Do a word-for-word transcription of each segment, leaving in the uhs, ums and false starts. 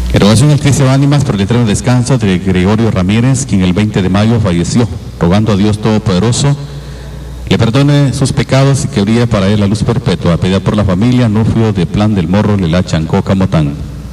Erogación del Cristo de Ánimas por el eterno descanso de Gregorio Ramírez, quien el veinte de mayo falleció, rogando a Dios Todopoderoso le perdone sus pecados y que brille para él la luz perpetua. Pedida por la familia Nufrio de Plan del Morro, Lela Chancó, Camotán.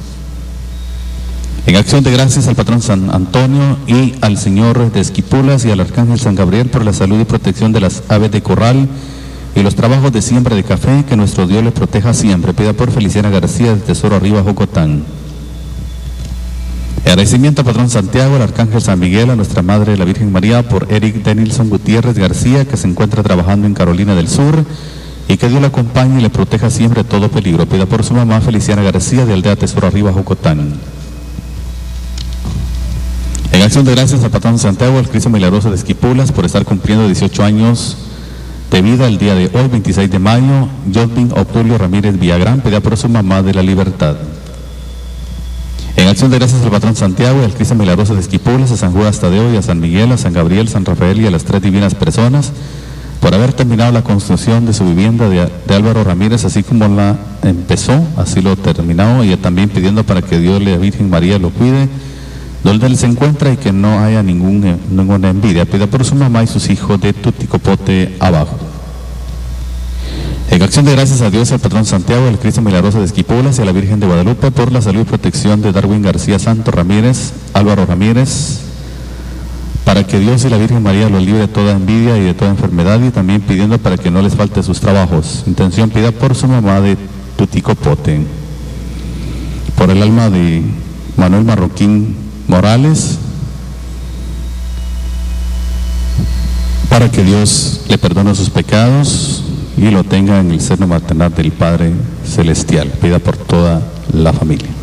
En acción de gracias al patrón San Antonio y al señor de Esquipulas y al arcángel San Gabriel por la salud y protección de las aves de corral y los trabajos de siembra de café, que nuestro Dios le proteja siempre. Pida por Feliciana García de Tesoro Arriba, Jocotán. Agradecimiento al patrón Santiago, al arcángel San Miguel, a nuestra madre la Virgen María, por Eric Denilson Gutiérrez García, que se encuentra trabajando en Carolina del Sur, y que Dios le acompañe y le proteja siempre de todo peligro. Pida por su mamá Feliciana García de Aldea Tesoro Arriba, Jocotán. En acción de gracias al patrón Santiago, al Cristo Milagroso de Esquipulas, por estar cumpliendo dieciocho años de vida el día de hoy, veintiséis de mayo, Jodvin Obdulio Ramírez Villagrán, pedía por su mamá de la Libertad. En acción de gracias al patrón Santiago y al Cristo Milagroso de Esquipulas, a San Judas Tadeo y a San Miguel, a San Gabriel, San Rafael y a las tres divinas personas, por haber terminado la construcción de su vivienda de, de Álvaro Ramírez, así como la empezó, así lo terminó, y también pidiendo para que Dios, la Virgen María, lo cuide donde él se encuentra y que no haya ningún, ninguna envidia. Pida por su mamá y sus hijos de Tuticopote abajo. En acción de gracias a Dios, al patrón Santiago, al Cristo Milagroso de Esquipulas y a la Virgen de Guadalupe por la salud y protección de Darwin García Santo Ramírez, Álvaro Ramírez, para que Dios y la Virgen María los libre de toda envidia y de toda enfermedad, y también pidiendo para que no les falte sus trabajos. Intención pida por su mamá de Tuticopote. Por el alma de Manuel Marroquín Morales, para que Dios le perdone sus pecados y lo tenga en el seno maternal del Padre Celestial. Pida por toda la familia.